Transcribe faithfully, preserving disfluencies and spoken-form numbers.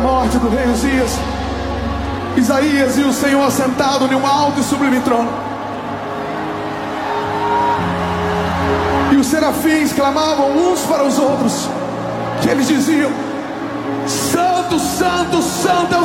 morte do rei Uzias, Isaías viu o Senhor assentado em um alto e sublime trono, e os serafins clamavam uns para os outros, que eles diziam: Santo, Santo, Santo é o